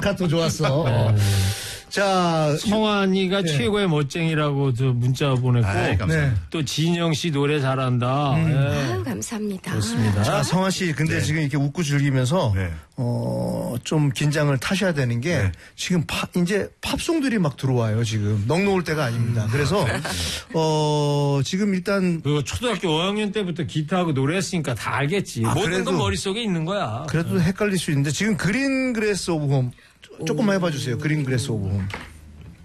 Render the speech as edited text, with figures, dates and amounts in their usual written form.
스타카토 좋았어. 자, 성환이가 최고의 멋쟁이라고 저 문자 보냈고 감사합니다. 또 진영 씨 노래 잘한다. 아유, 감사합니다. 좋습니다. 자, 성환 씨, 근데 지금 이렇게 웃고 즐기면서, 좀 긴장을 타셔야 되는 게, 지금 이제 팝송들이 막 들어와요, 지금. 넋 놓을 때가 아닙니다. 그래서, 지금 일단. 그 초등학교 5학년 때부터 기타하고 노래했으니까 다 알겠지. 모든 그래도- 건 머릿속에 있는 거야. 그래도 헷갈릴 수 있는데, 지금 그린 그레스 오브 홈, 조금만 해봐 주세요. 그린 그레스 오브 홈.